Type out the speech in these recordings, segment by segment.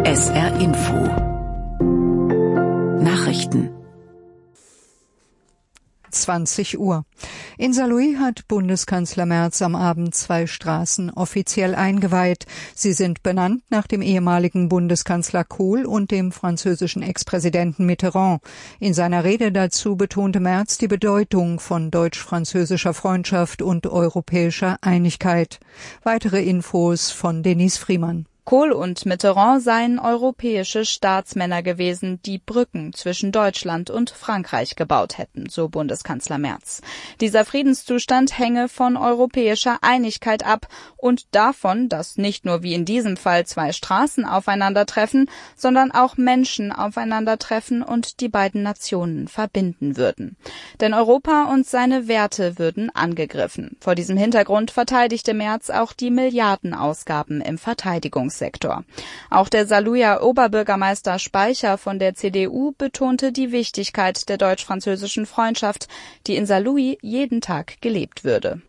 SR Info Nachrichten 20 Uhr. In Saarlouis hat Bundeskanzler Merz am Abend 2 Straßen offiziell eingeweiht. Sie sind benannt nach dem ehemaligen Bundeskanzler Kohl und dem französischen Ex-Präsidenten Mitterrand. In seiner Rede dazu betonte Merz die Bedeutung von deutsch-französischer Freundschaft und europäischer Einigkeit. Weitere Infos von Denise Friemann. Kohl und Mitterrand seien europäische Staatsmänner gewesen, die Brücken zwischen Deutschland und Frankreich gebaut hätten, so Bundeskanzler Merz. Dieser Friedenszustand hänge von europäischer Einigkeit ab und davon, dass nicht nur wie in diesem Fall 2 Straßen aufeinandertreffen, sondern auch Menschen aufeinandertreffen und die beiden Nationen verbinden würden. Denn Europa und seine Werte würden angegriffen. Vor diesem Hintergrund verteidigte Merz auch die Milliardenausgaben im Verteidigungssektor. Auch der Saarlouier Oberbürgermeister Speicher von der CDU betonte die Wichtigkeit der deutsch-französischen Freundschaft, die in Saarlouis jeden Tag gelebt würde.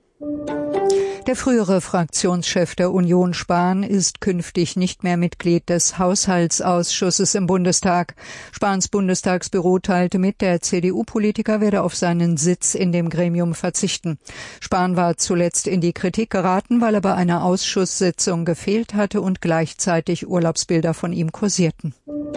Der frühere Fraktionschef der Union Spahn ist künftig nicht mehr Mitglied des Haushaltsausschusses im Bundestag. Spahns Bundestagsbüro teilte mit, der CDU-Politiker werde auf seinen Sitz in dem Gremium verzichten. Spahn war zuletzt in die Kritik geraten, weil er bei einer Ausschusssitzung gefehlt hatte und gleichzeitig Urlaubsbilder von ihm kursierten.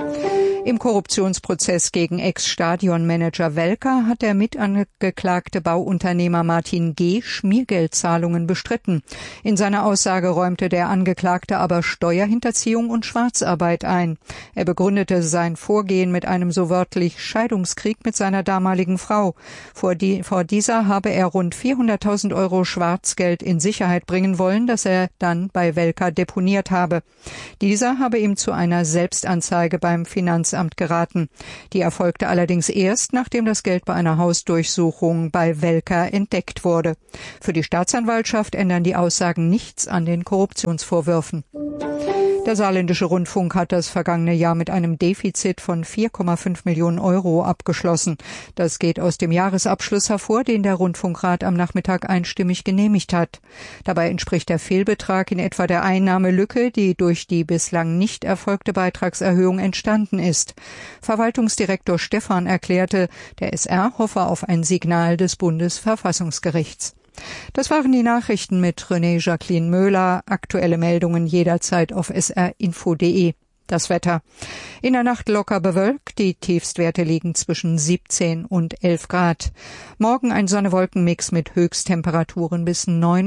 Im Korruptionsprozess gegen Ex-Stadionmanager Welker hat der mitangeklagte Bauunternehmer Martin G. Schmiergeldzahlungen bestritten. In seiner Aussage räumte der Angeklagte aber Steuerhinterziehung und Schwarzarbeit ein. Er begründete sein Vorgehen mit einem so wörtlich Scheidungskrieg mit seiner damaligen Frau. Vor dieser habe er rund 400.000 Euro Schwarzgeld in Sicherheit bringen wollen, das er dann bei Welker deponiert habe. Dieser habe ihm zu einer Selbstanzeige beim Finanzamt geraten. Die erfolgte allerdings erst, nachdem das Geld bei einer Hausdurchsuchung bei Welker entdeckt wurde. Für die Staatsanwaltschaft ändern die Aussagen nichts an den Korruptionsvorwürfen. Der Saarländische Rundfunk hat das vergangene Jahr mit einem Defizit von 4,5 Millionen Euro abgeschlossen. Das geht aus dem Jahresabschluss hervor, den der Rundfunkrat am Nachmittag einstimmig genehmigt hat. Dabei entspricht der Fehlbetrag in etwa der Einnahmelücke, die durch die bislang nicht erfolgte Beitragserhöhung entstanden ist. Verwaltungsdirektor Stephan erklärte, der SR hoffe auf ein Signal des Bundesverfassungsgerichts. Das waren die Nachrichten mit René Jacqueline Möhler. Aktuelle Meldungen jederzeit auf srinfo.de. Das Wetter. In der Nacht locker bewölkt. Die Tiefstwerte liegen zwischen 17 und 11 Grad. Morgen ein Sonne-Wolken-Mix mit Höchsttemperaturen bis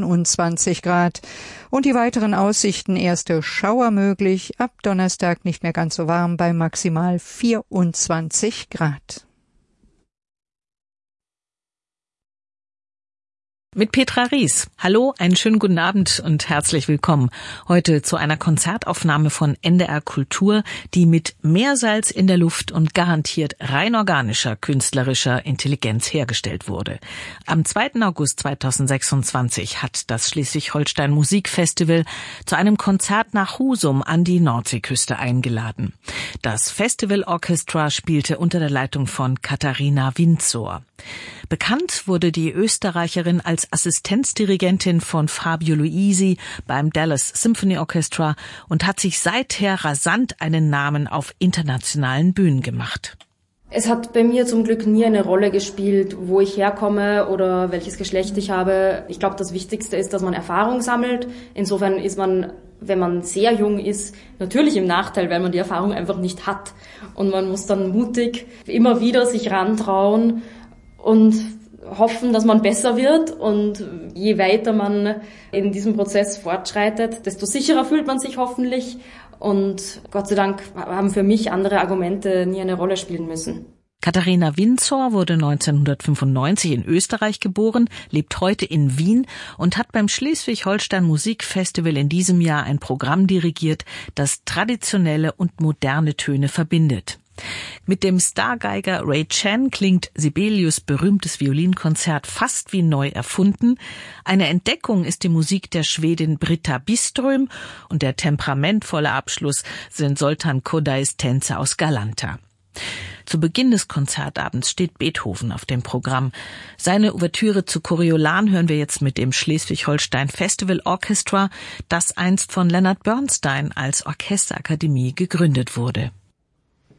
29 Grad. Und die weiteren Aussichten: erste Schauer möglich. Ab Donnerstag nicht mehr ganz so warm bei maximal 24 Grad. Mit Petra Ries. Hallo, einen schönen guten Abend und herzlich willkommen. Heute zu einer Konzertaufnahme von NDR Kultur, die mit Meersalz in der Luft und garantiert rein organischer künstlerischer Intelligenz hergestellt wurde. Am 2. August 2026 hat das Schleswig-Holstein Musikfestival zu einem Konzert nach Husum an die Nordseeküste eingeladen. Das Festival Orchestra spielte unter der Leitung von Katharina Windsor. Bekannt wurde die Österreicherin als Assistenzdirigentin von Fabio Luisi beim Dallas Symphony Orchestra und hat sich seither rasant einen Namen auf internationalen Bühnen gemacht. Es hat bei mir zum Glück nie eine Rolle gespielt, wo ich herkomme oder welches Geschlecht ich habe. Ich glaube, das Wichtigste ist, dass man Erfahrung sammelt. Insofern ist man, wenn man sehr jung ist, natürlich im Nachteil, weil man die Erfahrung einfach nicht hat. Und man muss dann mutig immer wieder sich rantrauen und hoffen, dass man besser wird, und je weiter man in diesem Prozess fortschreitet, desto sicherer fühlt man sich hoffentlich, und Gott sei Dank haben für mich andere Argumente nie eine Rolle spielen müssen. Katharina Windsor wurde 1995 in Österreich geboren, lebt heute in Wien und hat beim Schleswig-Holstein Musikfestival in diesem Jahr ein Programm dirigiert, das traditionelle und moderne Töne verbindet. Mit dem Stargeiger Ray Chan klingt Sibelius' berühmtes Violinkonzert fast wie neu erfunden. Eine Entdeckung ist die Musik der Schwedin Britta Byström und der temperamentvolle Abschluss sind Zoltan Kodais Tänze aus Galanta. Zu Beginn des Konzertabends steht Beethoven auf dem Programm. Seine Ouvertüre zu Coriolan hören wir jetzt mit dem Schleswig-Holstein Festival Orchestra, das einst von Leonard Bernstein als Orchesterakademie gegründet wurde.